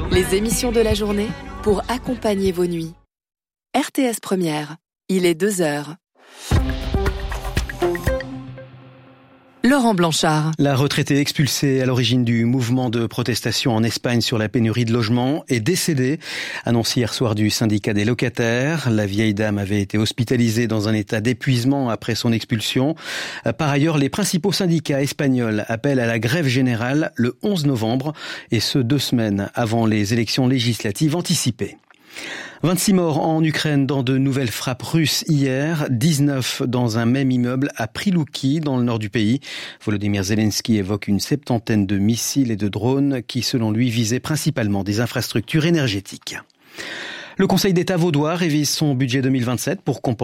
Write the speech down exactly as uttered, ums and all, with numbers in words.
Les émissions de la journée pour accompagner vos nuits. R T S Première, il est deux heures. Laurent Blanchard. La retraitée expulsée à l'origine du mouvement de protestation en Espagne sur la pénurie de logements est décédée. Annonce hier soir du syndicat des locataires. La vieille dame avait été hospitalisée dans un état d'épuisement après son expulsion. Par ailleurs, les principaux syndicats espagnols appellent à la grève générale le onze novembre, et ce deux semaines avant les élections législatives anticipées. vingt-six morts en Ukraine dans de nouvelles frappes russes hier, dix-neuf dans un même immeuble à Prilouki, dans le nord du pays. Volodymyr Zelensky évoque une septantaine de missiles et de drones qui, selon lui, visaient principalement des infrastructures énergétiques. Le Conseil d'État vaudois révise son budget deux mille vingt-sept pour compenser